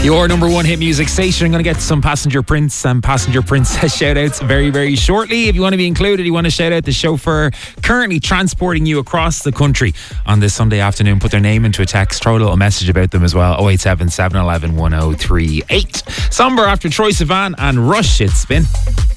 Your number one hit music station. I'm going to get some Passenger Prince and Passenger Princess shout outs very, very shortly. If you want to be included, you want to shout out the chauffeur currently transporting you across the country on this Sunday afternoon, put their name into a text, throw a little message about them as well. 087 711 1038. Somber after Troye Sivan and Rush. It's Spin.